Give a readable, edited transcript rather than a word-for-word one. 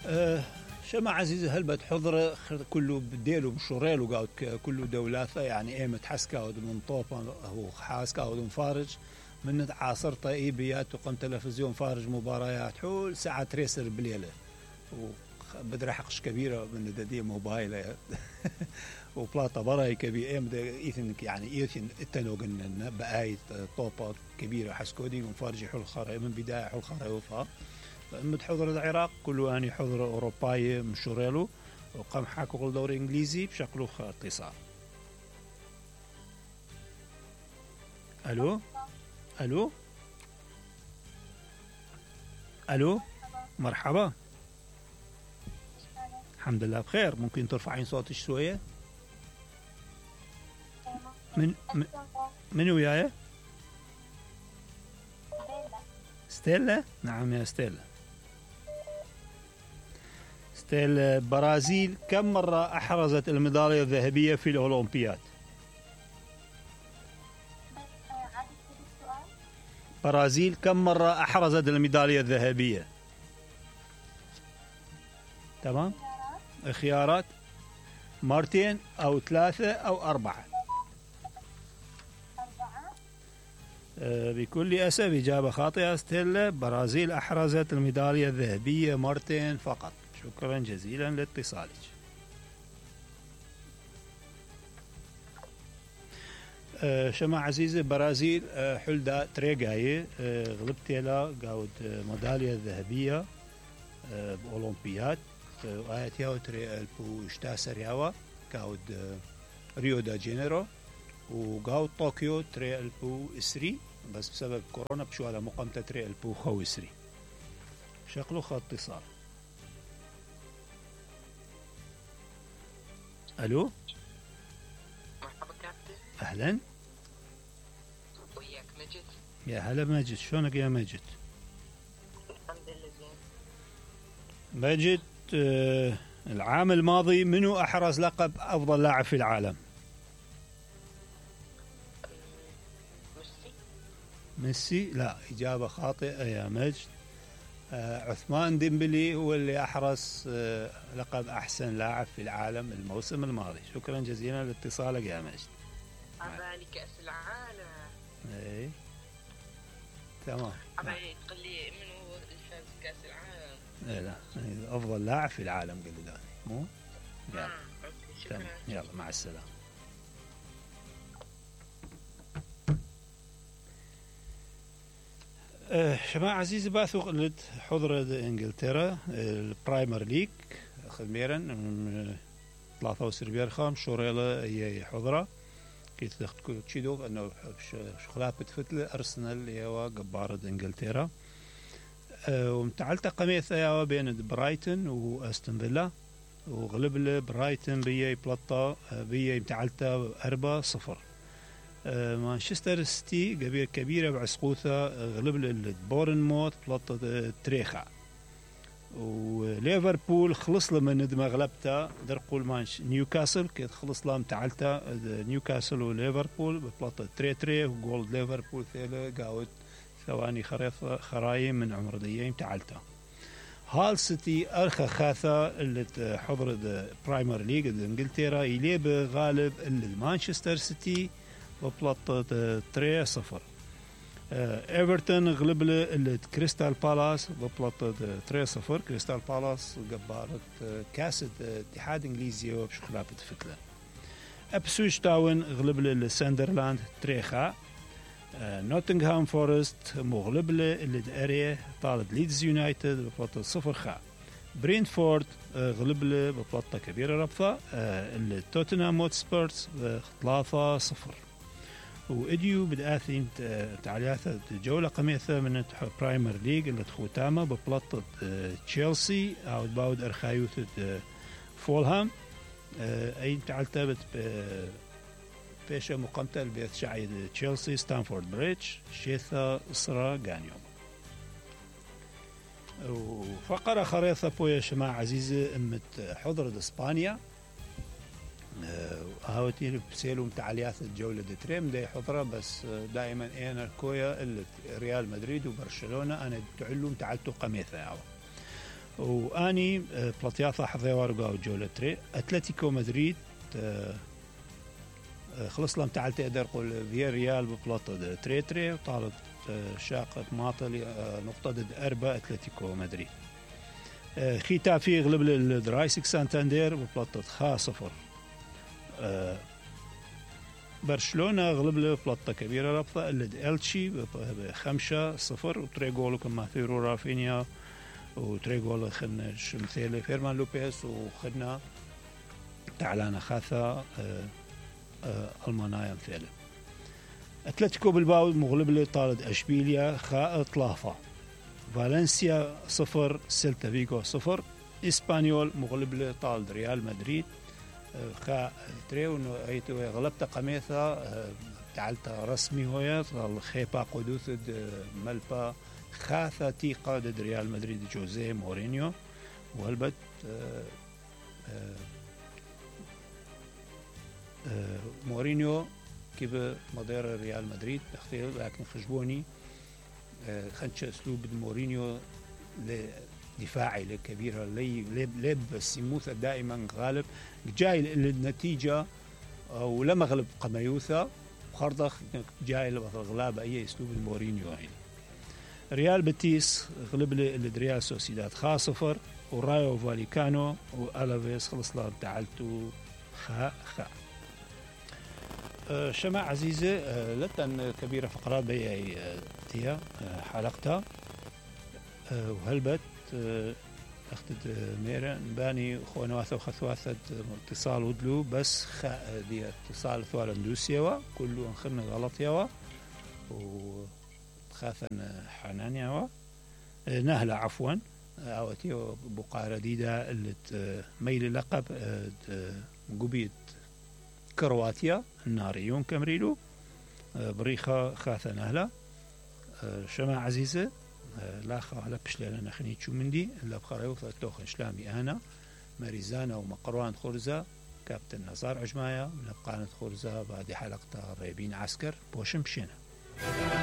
شما عزيزي هل بتحضر كله بديلو بشوريلو قاعد كله دولاثة يعني ايه متحسكا ودمن طوبا هو حاسكا ودمن فارج من عاصرت ايبيات وقم تلفزيون فارج مباريات حول ساعة تريسر بليلة وبدري حقش كبيرة من ددي موبايل وبلاطة براي كبير ام ايثن يعني ايثن التنوغن بآية طوبة كبيرة حسكودي ومفارجي حول خاري من بداية حول خاري وفا مد حضر العراق كله اني حضر اوروباي مشوريلو وقام حاكو دوري انجليزي بشكله اتصال. الو الو الو مرحبا. الحمد لله بخير. ممكن ترفعين صوتك شويه؟ من وياي؟ ستيلا. نعم يا ستيلا. ستيلا، برازيل كم مرة أحرزت الميدالية الذهبية في الأولمبياد؟ برازيل كم مرة أحرزت الميدالية الذهبية؟ تمام. خيارات مرتين أو ثلاثة أو أربعة. بكل أسف إجابة خاطئة ستيلا. برازيل أحرزت الميدالية الذهبية مرتين فقط. شكرا جزيلا لاتصالك. شما عزيزي برازيل حلدا تريقاي غلبتي لا قاود ميدالية الذهبية بأولمبياد وآياتيها وتري البو اشتاسر ياوا قاود ريو دا جينيرو وقاود طوكيو تري البو إسري بس بسبب كورونا بشو على مقامة تري البو خو إسري. شكله خط اتصال. الو مرحبا كابتن. اهلا وياك مجد. يا هلا مجد. شلونك يا مجد؟ الحمد لله زين. مجد العام الماضي منو احرز لقب افضل لاعب في العالم؟ ميسي. لا اجابه خاطئه يا مجد. عثمان ديمبلي هو اللي أحرز لقب أحسن لاعب في العالم الموسم الماضي. شكرا جزيلا لاتصالك يا مجد. عبالي كأس العالم. اي تمام. عبالي تقول لي من هو اللي فاز كأس العالم؟ لا أفضل لاعب في العالم قال لي داني مو. يلا تمام. يلا مع السلامة. شما عزيزي باثو قلت حضر انجلترا البرايمر ليج خميرا 73 خام شوريلا هي حضرة كي تخت تشيدو انه شخلات بتفتل ارسنال يوا قبارة انجلترا ومتعلت قميثة يوا بين برايتون واستون فيلا وغلب برايتون بيه بلطة بيه متعلتة 4-0. مانشستر سيتي قبيلة كبيرة بعسقوثة غلب بورنموث بلطة تريخا وليفربول خلص له من ندمة غلبته درقول نيوكاسل كي خلص له متعلته نيوكاسل وليفربول ببلطة تري وجول ليفربول ثيله قاود ثواني خرايم من عمر ديين متعلته. هال سيتي أرخى خاثة اللي حضر برايمر ليج انجلترا يليب غالب المانشستر سيتي ببلطة 3-0. ايفرتون غلب له كريستال بالاس ببلطة 3-0. كريستال بالاس قبارة كاس اتحاد انجليزي وبشخلابة فتلة. ابسويتش تاون غلب له ساندرلاند 3. نوتنغهام فورست مغلب له الاريا طالب ليدز يونايتد ببلطة 0. برينفورد غلب له ببلطة كبيرة ربطة توتنهام هوتسبيرز 3-0. وإديو بالآثين تعليات جولة قميثة من برايمر ليج اللي تخوتامة ببلطة تشيلسي أو باود أرخايوث فولهام أي تعلتبت بيشة مقامتة البيت شعيد تشيلسي ستانفورد بريدج شيثا إسرا غانيوم. وفقرة خريطة بويا شماع عزيزة أمت حضرة إسبانيا هاوتين بسيلو متعليات الجولة دتريم دي حضرة بس دائما انا كويا ريال مدريد وبرشلونة انا تعلو متعلتو قميثة ياو واني بلاتياثا حظيوار وقاو جولتري اتلتيكو مدريد خلص لهم تعال تقدر قول فيا ريال ببلاطة تري وطالب شاقة ماطلي نقطة ضد أربعة أتلتيكو مدريد. ختافي غلب الدرايسك سانتاندير ببلاطة 0. برشلونة غلب ببلاطة كبيرة ربطة التشي ب5-0 وتري جول كما ثيرو رافينيا وتري جول خدنا مثل فيرمان لوبيس وخدنا تعلانة خاثة المانايا مثله. اتلتيكو بالباو مغلب لطالد اشبيليا خاء طلافة. فالنسيا 0 سيلتا فيغو 0. اسبانيول مغلب لطالد ريال مدريد خاء تريو ايتو غلبت قميثة تعلت رسمي هويا الخيبا قدوث ملبا خاثة تيقا ضد ريال مدريد جوزيه مورينيو وهلبت مورينيو كيف مدير ريال مدريد تختير لكن خجبوني خدش اسلوب مورينيو دفاعي كبيرة لب السموثة دائما غالب جاي للنتيجة ولما غلب قميوثة وخرضخ جاي لغلاب اي اسلوب مورينيو يعني. ريال بيتيس غلب الريال سوسيداد 0 ورايو فاليكانو والافيس خلص لها تعالتو خاء. شمع عزيزة لتن كبيرة فقرات بيعي تيا حلقتها وهلبت أخذت ميرا باني خوانواثة وخثواثة اتصال ودلو بس دي اتصال ثوال اندوسيوا كله انخرنا غلط يوا وخاثن حنان يوا نهلة عفوا اوتي بقارة ديدا اللي ميل لقب قبيت كرواتيا الناريون كمريلو بريخة خاثة نهلة شمع عزيزة لا خاله بشلنا نخني شو مندي إلا بخريوث التوخن شلامي أنا مريزانا ومقروان خرزة كابتن نزار عجمايا لبقانة خرزة بعد حلقة ريبين عسكر بوشم بشنا.